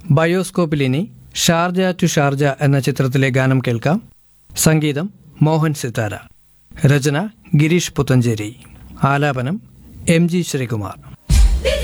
ബയോസ്കോപ്പിലിനി Sharjah to Sharjah എന്ന ചിത്രത്തിലെ ഗാനം കേൾക്കാം. സംഗീതം മോഹൻ സിത്താര, രചന ഗിരീഷ് പുത്തഞ്ചേരി, ആലാപനം MG ശ്രീകുമാർ.